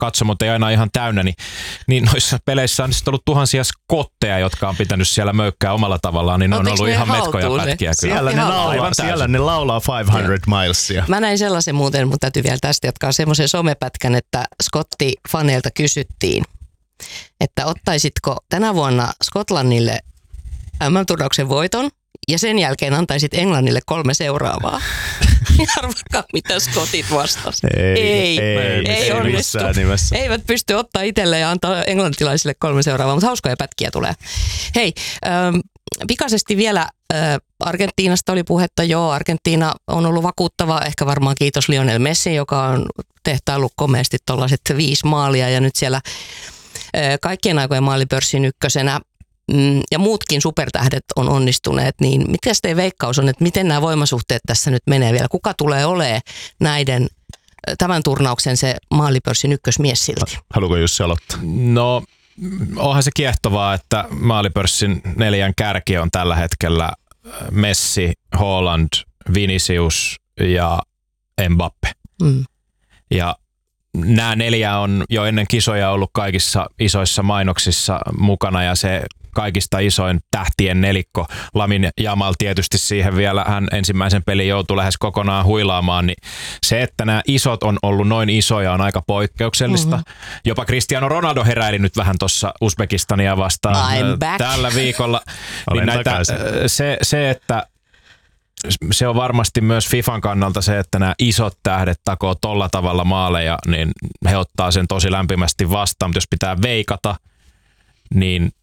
katsomot ei aina ihan täynnä, niin noissa peleissä on sitten ollut tuhansia skotteja, jotka on pitänyt siellä möykkää omalla tavallaan, niin on ollut ihan metkoja pätkiä. Siellä ne laulaa 500 milesia. Mä näin sellaisen muuten, mutta täytyy vielä tästä jatkaa semmoisen somepätkän, että Skotti-faneilta kysyttiin, että ottaisitko tänä vuonna Skotlannille MM-turnauksen voiton ja sen jälkeen antaisit Englannille 3 seuraavaa. Arvakaa, mitä skotit vastasi. Ei onnistu. Eivät pysty ottaa itselle ja antaa englantilaisille 3 seuraavaa, mutta hauskoja pätkiä tulee. Hei, pikaisesti vielä Argentiinasta oli puhetta. Joo, Argentiina on ollut vakuuttava, ehkä varmaan kiitos Lionel Messi, joka on tehtaillut komeasti tuollaiset 5 maalia ja nyt siellä kaikkien aikojen maalipörssin ykkösenä. Ja muutkin supertähdet on onnistuneet, niin mikä teidän veikkaus on, että miten nämä voimasuhteet tässä nyt menee vielä? Kuka tulee olemaan tämän turnauksen se maalipörssin ykkösmies silti? Haluatko Jussi aloittaa? No, onhan se kiehtovaa, että maalipörssin 4 kärki on tällä hetkellä Messi, Haaland, Vinicius ja Mbappe. Ja nämä 4 on jo ennen kisoja ollut kaikissa isoissa mainoksissa mukana ja se kaikista isoin tähtien nelikko. Lamin Jamal tietysti siihen vielä, hän ensimmäisen pelin joutui lähes kokonaan huilaamaan, niin se, että nämä isot on ollut noin isoja on aika poikkeuksellista. Jopa Cristiano Ronaldo heräili nyt vähän tuossa Uzbekistania vastaan tällä viikolla. Niin että se on varmasti myös FIFAn kannalta se, että nämä isot tähdet takoo tolla tavalla maaleja, niin he ottaa sen tosi lämpimästi vastaan. Mutta jos pitää veikata, niin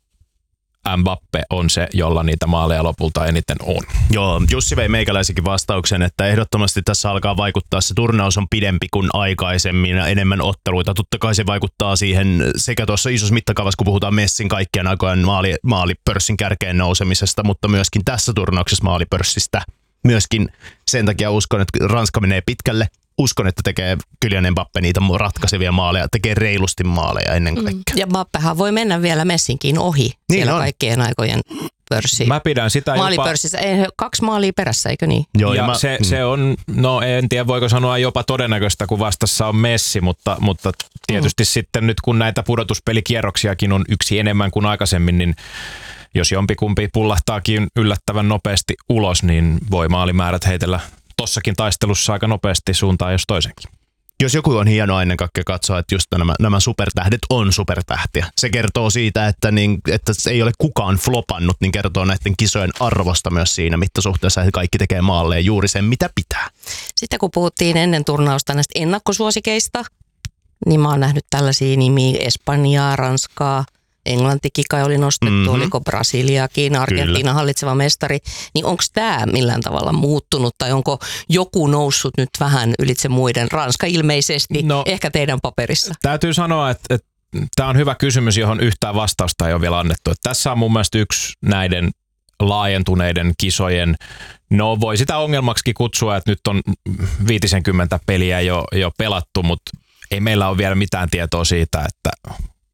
Mbappe on se, jolla niitä maaleja lopulta eniten on. Joo, Jussi vei meikäläisenkin vastauksen, että ehdottomasti tässä alkaa vaikuttaa. Se turnaus on pidempi kuin aikaisemmin ja enemmän otteluita. Totta kai se vaikuttaa siihen sekä tuossa isossa mittakaavassa, kun puhutaan Messin kaikkien aikojen maalipörssin kärkeen nousemisesta, mutta myöskin tässä turnauksessa maalipörssistä. Myöskin sen takia uskon, että Ranska menee pitkälle. Uskon, että tekee Kylian Mbappe niitä ratkaisevia maaleja, tekee reilusti maaleja ennen kaikkea. Ja Mbappehan voi mennä vielä Messinkin ohi niin siellä on. Kaikkien aikojen pörssi. Mä pidän sitä maalipörssissä. 2 maalia perässä, eikö niin? Joo, ja se on, no en tiedä voiko sanoa jopa todennäköistä, kun vastassa on Messi, mutta tietysti sitten nyt kun näitä pudotuspelikierroksiakin on yksi enemmän kuin aikaisemmin, niin jos jompikumpi pullahtaakin yllättävän nopeasti ulos, niin voi maalimäärät heitellä tossakin taistelussa aika nopeasti suuntaan jos toisenkin. Jos joku on hienoa ennen kaikkea katsoa, että just nämä supertähdet on supertähtiä. Se kertoo siitä, että ei ole kukaan flopannut, niin kertoo näiden kisojen arvosta myös siinä mittasuhteessa, että kaikki tekee maalleen juuri sen, mitä pitää. Sitten kun puhuttiin ennen turnausta näistä ennakkosuosikeista, niin mä oon nähnyt tällaisia nimiä Espanjaa, Ranskaa, Englantikin kai oli nostettu, oliko Brasiliakin, Argentiina hallitseva mestari, niin onko tämä millään tavalla muuttunut tai onko joku noussut nyt vähän ylitse muiden? Ranska ilmeisesti, ehkä teidän paperissa. Täytyy sanoa, että tämä on hyvä kysymys, johon yhtään vastausta ei ole vielä annettu. Että tässä on mun mielestä yksi näiden laajentuneiden kisojen, no voi sitä ongelmaksikin kutsua, että nyt on 50 peliä jo pelattu, mutta ei meillä ole vielä mitään tietoa siitä, että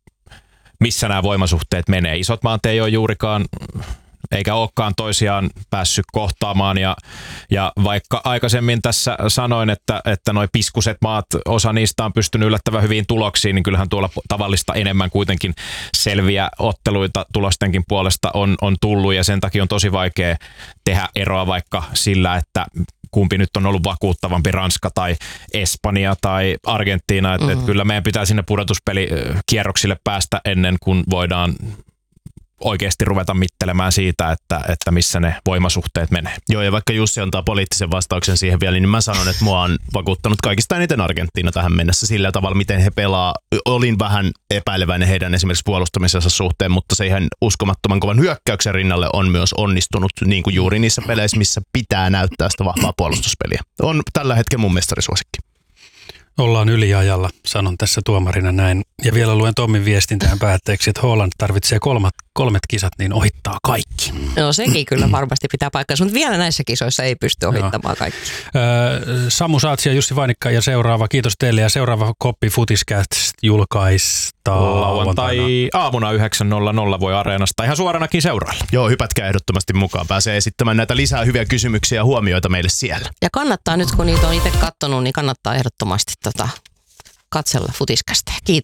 missä nämä voimasuhteet menee. Isot maat ei ole juurikaan, eikä olekaan toisiaan päässyt kohtaamaan. Ja vaikka aikaisemmin tässä sanoin, että noi piskuset maat, osa niistä on pystynyt yllättävän hyviin tuloksiin, niin kyllähän tuolla tavallista enemmän kuitenkin selviä otteluita tulostenkin puolesta on tullut. Ja sen takia on tosi vaikea tehdä eroa vaikka sillä, että kumpi nyt on ollut vakuuttavampi, Ranska tai Espanja tai Argentiina. Että kyllä meidän pitää sinne pudotuspelikierroksille päästä ennen kuin voidaan oikeasti ruveta mittelemään siitä, että missä ne voimasuhteet menee. Joo, ja vaikka Jussi antaa poliittisen vastauksen siihen vielä, niin mä sanon, että mua on vakuuttanut kaikista eniten Argentiina tähän mennessä sillä tavalla, miten he pelaa. Olin vähän epäileväinen heidän esimerkiksi puolustamisensa suhteen, mutta se ihan uskomattoman kovan hyökkäyksen rinnalle on myös onnistunut, niin kuin juuri niissä peleissä, missä pitää näyttää sitä vahvaa puolustuspeliä. On tällä hetkellä mun mestarisuosikki. Ollaan yliajalla, sanon tässä tuomarina näin. Ja vielä luen Tommin viestin tähän päätteeksi, että Haaland tarvitsee kolmet kisat, niin ohittaa kaikki. No sekin kyllä varmasti pitää paikkansa, mutta vielä näissä kisoissa ei pysty ohittamaan kaikki. Samu Saatsi ja Jussi Vainikka ja seuraava, kiitos teille. Ja seuraava Koppi Futiscast julkaistaan lauantai aamuna 9.00 voi Areenasta ihan suoranakin seurailla. Joo, hypätkää ehdottomasti mukaan. Pääsee esittämään näitä lisää hyviä kysymyksiä ja huomioita meille siellä. Ja kannattaa nyt, kun niitä on itse katsonut, niin kannattaa ehdottomasti katsella Futiskästä. Kiitos.